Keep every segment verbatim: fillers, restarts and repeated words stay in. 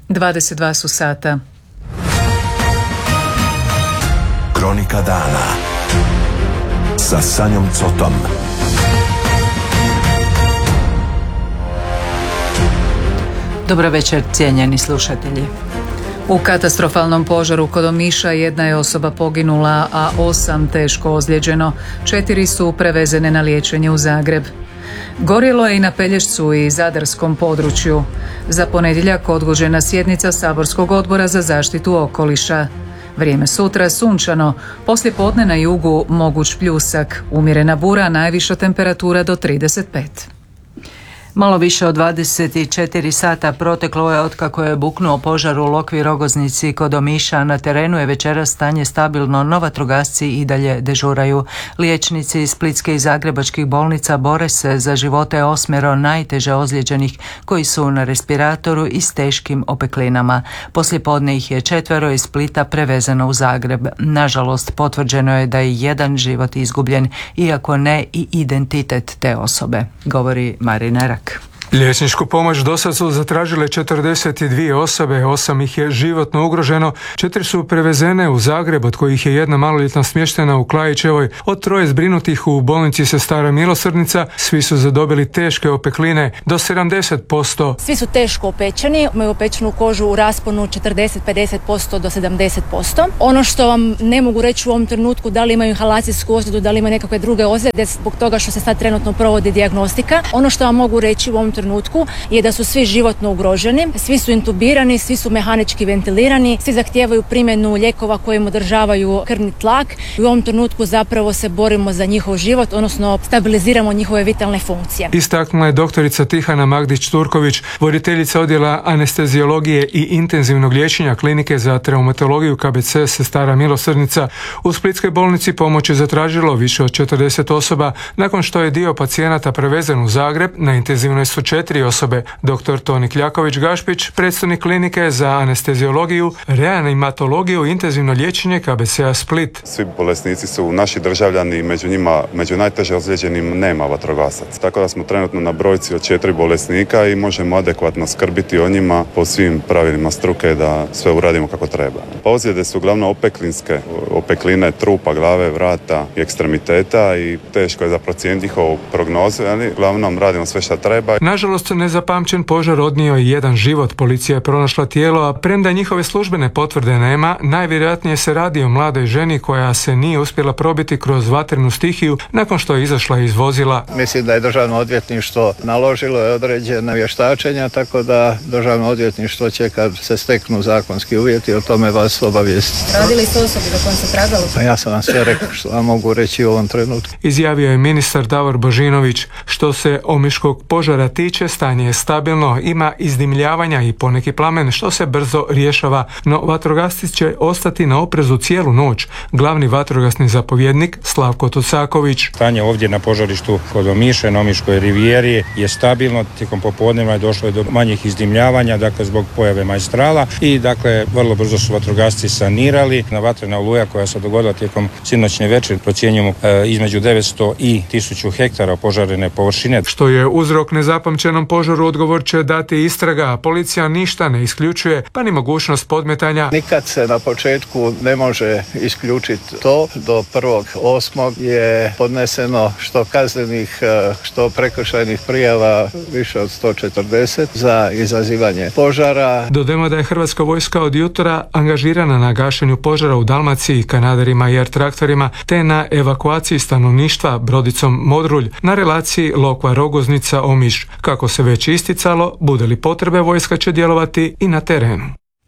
dvadeset dva su sata. Kronika dana sa Sanjom Cotom. Dobro večer, cijenjeni slušatelji. U katastrofalnom požaru kod Omiša jedna je osoba poginula, a osam teško ozlijeđeno. Četiri su prevezene na liječenje u Zagreb. Gorjelo je i na Pelješcu i zadarskom području. Za ponedjeljak odgođena sjednica saborskog odbora za zaštitu okoliša. Vrijeme sutra sunčano, poslije podne na jugu moguć pljusak, umjerena bura, najviša temperatura do trideset pet. Malo više od dvadeset četiri sata proteklo je otkako je buknuo požar u Lokvi Rogoznici kod Omiša. Na terenu je večeras stanje stabilno, no vatrogasci i dalje dežuraju. Liječnici iz splitske i zagrebačkih bolnica bore se za živote osmero najteže ozlijeđenih koji su na respiratoru i s teškim opeklinama. Poslijepodne ih je četvero iz Splita prevezeno u Zagreb. Nažalost, potvrđeno je da je jedan život izgubljen, iako ne i identitet te osobe, govori Marina Rak. Liječničku pomoć dosad su zatražile četrdeset dvije osobe, osam ih je životno ugroženo, četiri su prevezene u Zagreb, od kojih je jedna maloljetna smještena u Klajićevoj, od troje zbrinutih u bolnici Sestara Milosrdnica, svi su zadobili teške opekline do sedamdeset posto. Svi su teško opečeni, imaju opečenu kožu u rasponu četrdeset do pedeset posto do sedamdeset posto. Ono što vam ne mogu reći u ovom trenutku, da li imaju inhalacijsku ozljedu, da li imaju nekakve druge ozljede, zbog toga što se sad trenutno provodi dijagnostika. Ono što vam mogu reći u ovom trenutku je da su svi životno ugroženi, svi su intubirani, svi su mehanički ventilirani, svi zahtijevaju primjenu lijekova koji im održavaju krvni tlak i u ovom trenutku zapravo se borimo za njihov život, odnosno stabiliziramo njihove vitalne funkcije. Istaknula je doktorica Tihana Magdić-Turković, voditeljica odjela anesteziologije i intenzivnog liječenja klinike za traumatologiju K B C Sestara Milosrdnica. U splitskoj bolnici pomoć je zatražilo više od četrdeset osoba, nakon što je dio pacijenata prevezen u Zagreb. Na intenzivnoj su četiri osobe. Doktor Toni Kljaković-Gašpić, predstojnik klinike za anesteziologiju, reanimatologiju i intenzivno liječenje K B C-a Split. Svi bolesnici su naši državljani, među njima, među najteže ozlijeđenim nema vatrogasaca. Tako da smo trenutno na brojci od četiri bolesnika i možemo adekvatno skrbiti o njima po svim pravilima struke da sve uradimo kako treba. Ozljede su uglavnom opeklinske, opekline trupa, glave, vrata i ekstremiteta i teško je za procijeniti njihovu prognozu, ali uglavnom radimo sve što treba. Nažalost, nezapamćen požar odnio je jedan život. Policija je pronašla tijelo, a premda njihove službene potvrde nema, najvjerojatnije se radi o mladoj ženi koja se nije uspjela probiti kroz vatrenu stihiju nakon što je izašla iz vozila. Mislim da je Državno odvjetništvo naložilo je određena vještačenja, tako da Državno odvjetništvo će, kad se steknu zakonski uvjeti, o tome vas obavijestiti. Radili su osobi do kom se tragalo? Pa ja sam vam sve rekao što vam mogu reći u ovom trenutku. Izjavio je ministar Davor Božinović. Što se omiškog požara tiče, stanje je stabilno, ima izdimljavanja i poneki plamen što se brzo rješava, no vatrogasci će ostati na oprezu cijelu noć. Glavni vatrogasni zapovjednik Slavko Tucaković. Stanje ovdje na požarištu kod Omiša, na Omiškoj rivijeri je stabilno, tijekom popodneva je došlo do manjih izdimljavanja, dakle zbog pojave majstrala i dakle vrlo brzo su vatrogasci sanirali. Na vatrena oluja koja se dogodila tijekom sinoćne večeri procjenjujemo e, između devetsto i tisuću hektara požarene površine. Što je uzrok nezapamćenom požaru, odgovor će dati istraga, a policija ništa ne isključuje, pa ni mogućnost podmetanja. Nikad se na početku ne može isključiti to. Do prvog osmog je podneseno što kaznenih, što prekršajnih prijava više od sto četrdeset za izazivanje požara. Dodajmo da je Hrvatska vojska od jutra angažirana na gašenju požara u Dalmaciji kanaderima i er traktorima, te na evakuaciji stanovništva brodicom Modrulj na relaciji Lokva Rogoznica Omiš. Kako se već isticalo, bude li potrebe, vojska će djelovati i na terenu.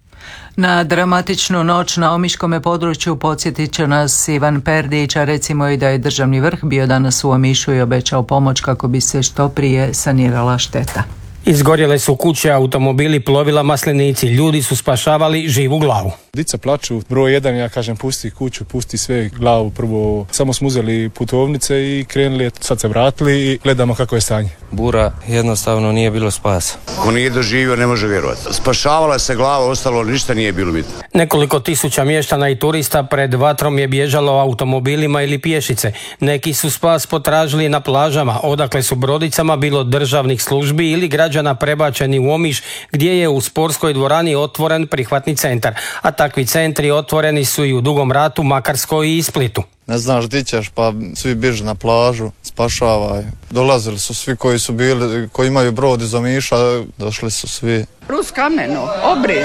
Na dramatičnu noć na omiškome području podsjetit će nas Ivan Perdić, a recimo i da je državni vrh bio danas u Omišu i obećao pomoć kako bi se što prije sanirala šteta. Izgorjele su kuće, automobili, plovila, maslenici. Ljudi su spašavali živu glavu. Dica plaču, broj jedan, ja kažem pusti kuću, pusti sve, glavu prvo. Samo smo uzeli putovnice i krenuli, sad se vratili i gledamo kako je stanje. Bura, jednostavno nije bilo spasa. Ko nije doživio ne može vjerovati. Spašavala se glava, ostalo ništa nije bilo bitno. Nekoliko tisuća mještana i turista pred vatrom je bježalo automobilima ili pješice. Neki su spas potražili na plažama, odakle su brodicama bilo državnih službi ili građana prebačeni u Omiš, gdje je u sportskoj dvorani otvoren prihvatni centar. A takvi centri otvoreni su i u Dugom Ratu, Makarskoj i Splitu. Ne znaš di ćeš, pa svi bježe na plažu, spašavaj. Dolazili su svi koji su bili, koji imaju brod iz Omiša, došli su svi. Rus Kameno, Obriš,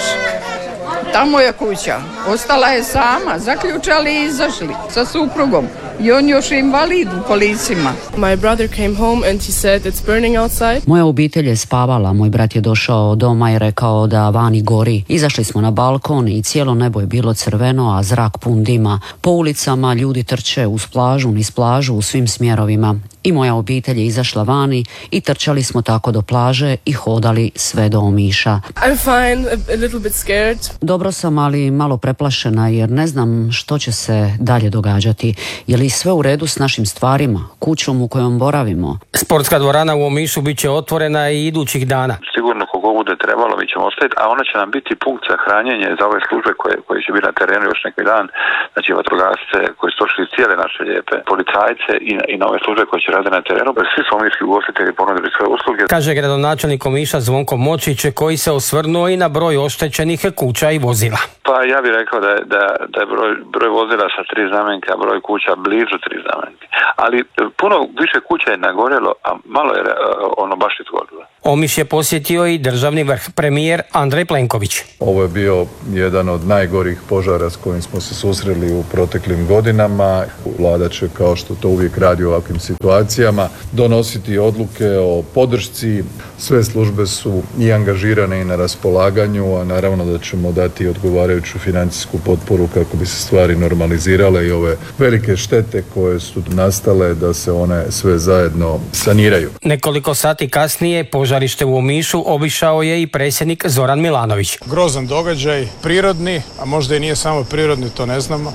tamo je kuća. Ostala je sama, zaključali i izašli sa suprugom. I on još invalid u kolicima. My brother came home and he said it's burning outside. Moja obitelj je spavala, moj brat je došao doma i rekao da vani gori. Izašli smo na balkon i cijelo nebo je bilo crveno, a zrak pun dima. Po ulicama ljudi trče uz plažu, niz plažu, u svim smjerovima. I moja obitelj je izašla vani i trčali smo tako do plaže i hodali sve do Omiša. I'm fine, a, a little bit scared. Dobro sam, ali malo preplašena jer ne znam što će se dalje događati. Je li sve u redu s našim stvarima, kućom u kojom boravimo? Sportska dvorana u Omišu bit će otvorena i idućih dana. Sigurno koliko bude trebalo mi ćemo ostaviti, a ona će nam biti punkt za hranjenje za ove službe koje, koje će biti na terenu još neki dan. Znači vatrogasce koji su došli iz cijele naše lijepe, policajce i, i na ove službe koje će raditi na terenu. Svi su omiški ugostitelji ponudili svoje usluge. Kaže gradonačelnik Omiša Zvonko Močić, koji se osvrnuo i na broj oštećenih kuća i vozila. Pa ja bih rekao da je, da, da je broj, broj vozila sa tri znamenke, a broj kuća blizu tri znamenke. Ali puno više kuća je nagorjelo, a malo je ono baš izgorilo. Omiš je posjetio i državni vrh, premijer Andrej Plenković. Ovo je bio jedan od najgorih požara s kojim smo se susreli u proteklim godinama. Vlada će, kao što to uvijek radi u ovakvim situacijama, donositi odluke o podršci. Sve službe su i angažirane i na raspolaganju, a naravno da ćemo dati odgovarajuću financijsku potporu kako bi se stvari normalizirale i ove velike štete koje su nastale da se one sve zajedno saniraju. Nekoliko sati kasnije požarište u Omišu obišao je i predsjednik Zoran Milanović. Grozan događaj, prirodni, a možda i nije samo prirodni, to ne znamo.